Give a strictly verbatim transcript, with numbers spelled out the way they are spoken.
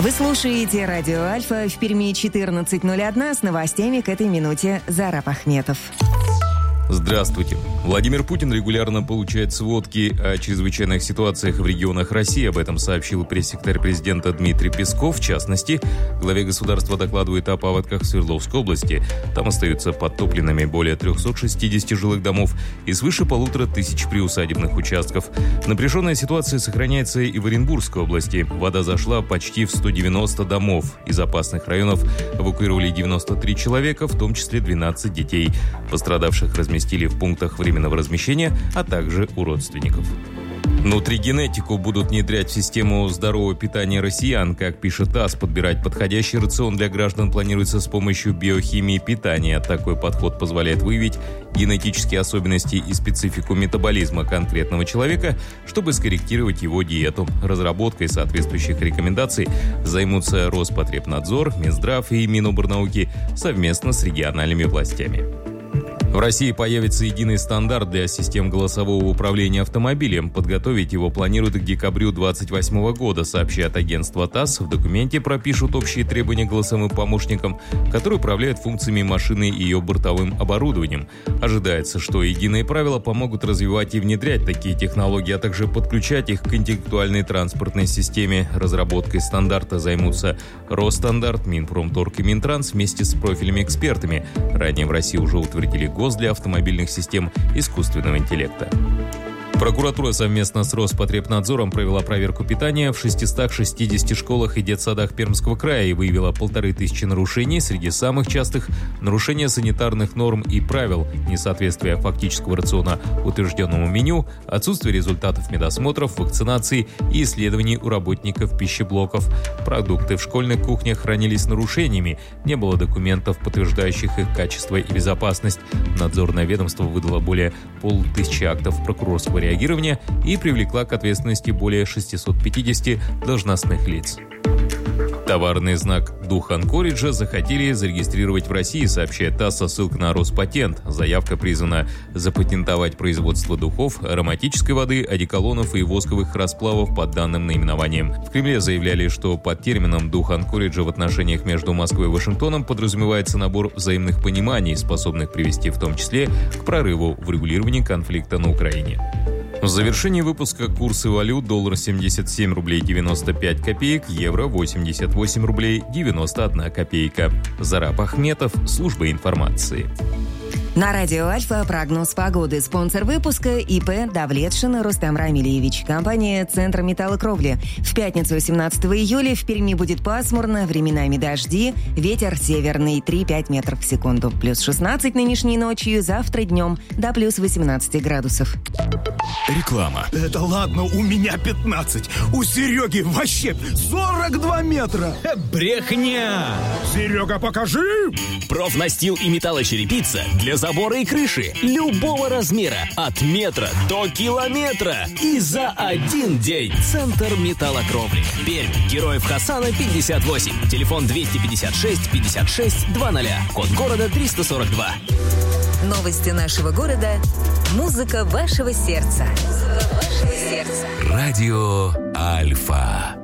Вы слушаете радио Альфа, в Перми четырнадцать ноль один, с новостями к этой минуте Зараб Ахметов. Здравствуйте. Владимир Путин регулярно получает сводки о чрезвычайных ситуациях в регионах России. Об этом сообщил пресс-секретарь президента Дмитрий Песков. В частности, главе государства докладывает о паводках в Свердловской области. Там остаются подтопленными более триста шестьдесят жилых домов и свыше полутора тысяч приусадебных участков. Напряженная ситуация сохраняется и в Оренбургской области. Вода зашла почти в сто девяносто домов. Из опасных районов эвакуировали девяносто три человека, в том числе двенадцать детей. Пострадавших разместили в пунктах временного размещения, а также у родственников. Нутригенетику будут внедрять в систему здорового питания россиян. Как пишет ТАСС, подбирать подходящий рацион для граждан планируется с помощью биохимии питания. Такой подход позволяет выявить генетические особенности и специфику метаболизма конкретного человека, чтобы скорректировать его диету. Разработкой соответствующих рекомендаций займутся Роспотребнадзор, Минздрав и Миноборнауки совместно с региональными властями. В России появится единый стандарт для систем голосового управления автомобилем. Подготовить его планируют к декабрю две тысячи двадцать восьмого года, сообщает агентство ТАСС. В документе пропишут общие требования к голосовым помощникам, которые управляют функциями машины и ее бортовым оборудованием. Ожидается, что единые правила помогут развивать и внедрять такие технологии, а также подключать их к интеллектуальной транспортной системе. Разработкой стандарта займутся Росстандарт, Минпромторг и Минтранс вместе с профильными экспертами. Ранее в России уже утвердили ГОСТ для автомобильных систем искусственного интеллекта. Прокуратура совместно с Роспотребнадзором провела проверку питания в шестистах шестидесяти школах и детсадах Пермского края и выявила полторы тысячи нарушений. Среди самых частых – нарушение санитарных норм и правил, несоответствие фактического рациона утвержденному меню, отсутствие результатов медосмотров, вакцинации и исследований у работников пищеблоков. Продукты в школьных кухнях хранились с нарушениями, не было документов, подтверждающих их качество и безопасность. Надзорное ведомство выдало более полутысячи актов прокурорского реагирования и привлекла к ответственности более шестисот пятидесяти должностных лиц. Товарный знак «Дух Анкориджа» захотели зарегистрировать в России, сообщает ТАСС со ссылкой на Роспатент. Заявка призвана запатентовать производство духов, ароматической воды, одеколонов и восковых расплавов под данным наименованием. В Кремле заявляли, что под термином «Дух Анкориджа» в отношениях между Москвой и Вашингтоном подразумевается набор взаимных пониманий, способных привести в том числе к прорыву в регулировании конфликта на Украине. В завершении выпуска курсы валют: доллар семьдесят семь рублей девяносто пять копеек, евро восемьдесят восемь рублей девяносто одна копейка. Зараб Ахметов, служба информации. На радио Альфа прогноз погоды. Спонсор выпуска ИП Давлетшин Рустам Рамильевич. Компания «Центр металлокровли». В пятницу семнадцатого июля в Перми будет пасмурно, временами дожди, ветер северный три-пять метров в секунду. Плюс шестнадцать нынешней ночью, завтра днем до плюс восемнадцать градусов. Реклама. Это ладно, у меня пятнадцать. У Сереги вообще сорок два метра. Брехня! Серега, покажи! Профнастил и металлочерепица для забора и крыши любого размера, от метра до километра. И за один день. Центр металлокровли. Пермь. Героев Хасана пятьдесят восемь. Телефон двести пятьдесят шесть пятьдесят шесть двадцать. Код города триста сорок два. Новости нашего города. Музыка вашего сердца. Музыка вашего сердца. Радио Альфа.